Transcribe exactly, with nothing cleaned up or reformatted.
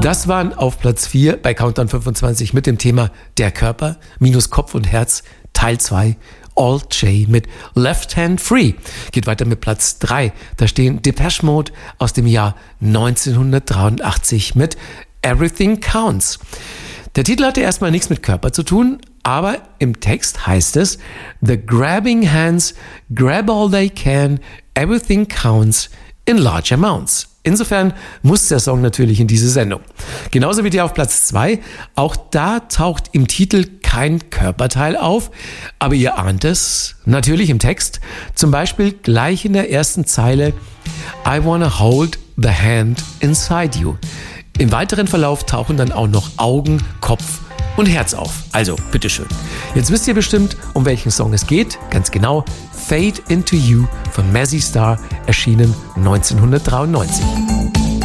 Das waren auf Platz vier bei Countdown fünfundzwanzig mit dem Thema Der Körper minus Kopf und Herz Teil zwei. Alt J mit Left Hand Free. Geht weiter mit Platz drei. Da stehen Depeche Mode aus dem Jahr neunzehnhundertdreiundachtzig mit Everything Counts. Der Titel hatte erstmal nichts mit Körper zu tun, aber im Text heißt es: The grabbing hands grab all they can, everything counts in large amounts. Insofern muss der Song natürlich in diese Sendung. Genauso wie der auf Platz zwei. Auch da taucht im Titel kein Körperteil auf, aber ihr ahnt es natürlich im Text. Zum Beispiel gleich in der ersten Zeile I wanna hold the hand inside you. Im weiteren Verlauf tauchen dann auch noch Augen, Kopf und Herz auf. Also, bitteschön. Jetzt wisst ihr bestimmt, um welchen Song es geht. Ganz genau, Fade into You von Mazzy Star, erschienen neunzehnhundertdreiundneunzig.